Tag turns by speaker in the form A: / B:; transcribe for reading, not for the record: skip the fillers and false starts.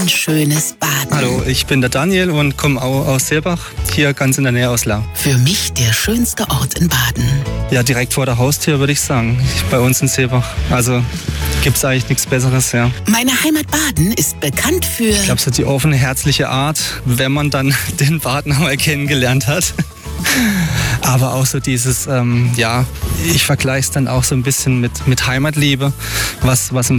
A: Ein schönes Baden.
B: Hallo, ich bin der Daniel und komme aus Seelbach, hier ganz in der Nähe aus Lahr.
A: Für mich der schönste Ort in Baden.
B: Ja, direkt vor der Haustür würde ich sagen, bei uns in Seelbach. Also gibt es eigentlich nichts Besseres, ja.
A: Meine Heimat Baden ist bekannt für...
B: Ich glaube, so die offene, herzliche Art, wenn man dann den Baden einmal kennengelernt hat. Aber auch so dieses, ich vergleiche es dann auch so ein bisschen mit Heimatliebe, was im